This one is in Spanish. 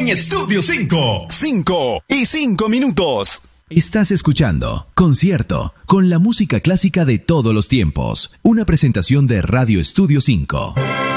en Estudio 5. 5 y 5 minutos. Estás escuchando Concierto con la música clásica de todos los tiempos. Una presentación de Radio Estudio 5.